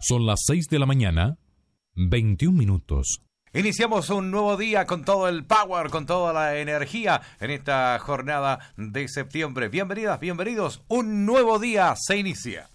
Son las 6 de la mañana, 21 minutos. Iniciamos un nuevo día con todo el power, con toda la energía en esta jornada de septiembre. Bienvenidas, bienvenidos. Un nuevo día se inicia.